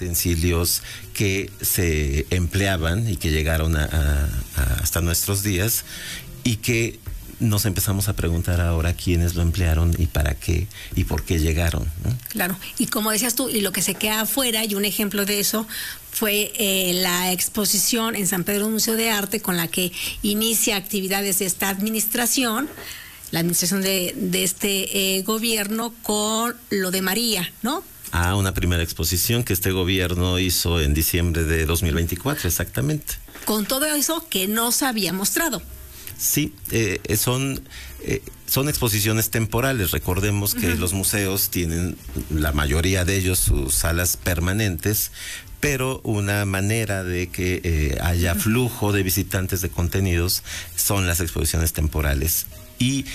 utensilios que se empleaban y que llegaron hasta nuestros días, y que nos empezamos a preguntar ahora quiénes lo emplearon y para qué y por qué llegaron, ¿no? Claro, y como decías tú, y lo que se queda afuera, y un ejemplo de eso fue la exposición en San Pedro Museo de Arte, con la que inicia actividades de esta administración, la administración de este gobierno, con lo de María, ¿no? Una primera exposición que este gobierno hizo en diciembre de 2024, exactamente. Con todo eso que no se había mostrado. Sí, son exposiciones temporales. Recordemos que los museos tienen, la mayoría de ellos, sus salas permanentes, pero una manera de que haya flujo de visitantes de contenidos son las exposiciones temporales. Y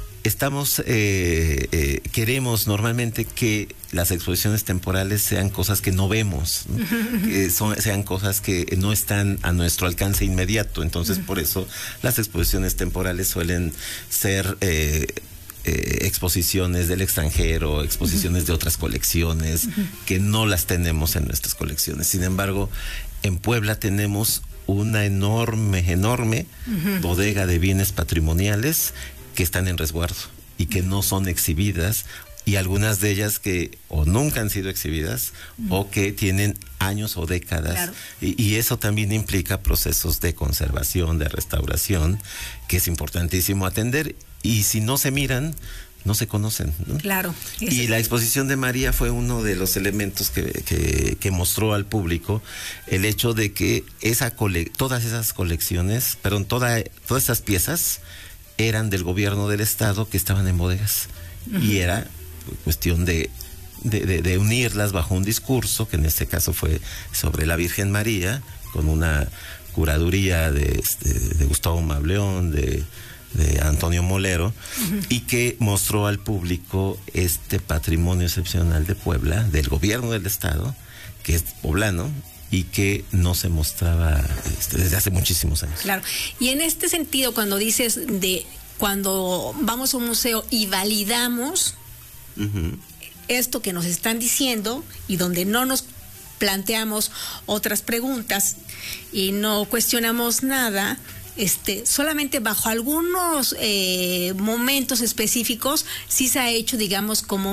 queremos normalmente que las exposiciones temporales sean cosas que no vemos, ¿no? Que sean cosas que no están a nuestro alcance inmediato. Entonces, por eso las exposiciones temporales suelen ser exposiciones del extranjero, exposiciones de otras colecciones que no las tenemos en nuestras colecciones. Sin embargo, en Puebla tenemos una enorme bodega de bienes patrimoniales que están en resguardo y que no son exhibidas, y algunas de ellas que o nunca han sido exhibidas o que tienen años o décadas. Claro. Y eso también implica procesos de conservación, de restauración, que es importantísimo atender, y si no se miran, no se conocen, ¿no? Claro. Y la exposición de María fue uno de los elementos que mostró al público el hecho de que todas esas colecciones, todas esas piezas eran del gobierno del estado, que estaban en bodegas, y era cuestión de unirlas bajo un discurso, que en este caso fue sobre la Virgen María, con una curaduría de Gustavo Mableón, de Antonio Molero, y que mostró al público este patrimonio excepcional de Puebla, del gobierno del estado, que es poblano, y que no se mostraba desde hace muchísimos años. Claro, y en este sentido, cuando dices cuando vamos a un museo y validamos esto que nos están diciendo, y donde no nos planteamos otras preguntas y no cuestionamos nada, solamente bajo algunos momentos específicos sí se ha hecho, digamos, como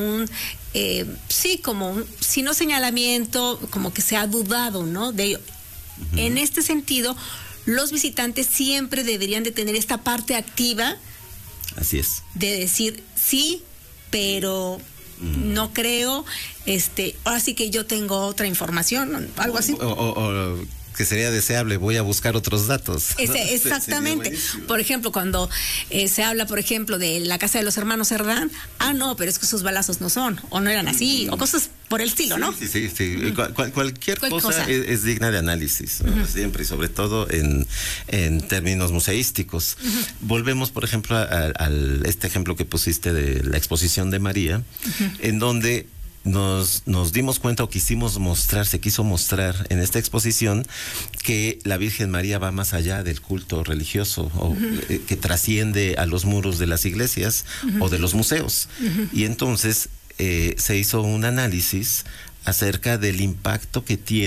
si no señalamiento, como que se ha dudado, ¿no?, de ello. En este sentido, los visitantes siempre deberían de tener esta parte activa. Así es. De decir sí, pero no creo, ahora sí que yo tengo otra información, algo así. O que sería deseable, voy a buscar otros datos. Exactamente. Por ejemplo, cuando se habla, por ejemplo, de la casa de los hermanos Cerdán, no, pero es que sus balazos no son, o no eran así, o cosas por el estilo, ¿no? Sí. Cualquier cosa es digna de análisis, ¿no? Siempre, y sobre todo en términos museísticos. Volvemos, por ejemplo, este ejemplo que pusiste de la exposición de María, en donde nos dimos cuenta, o se quiso mostrar en esta exposición, que la Virgen María va más allá del culto religioso, que trasciende a los muros de las iglesias o de los museos. Y entonces se hizo un análisis acerca del impacto que tiene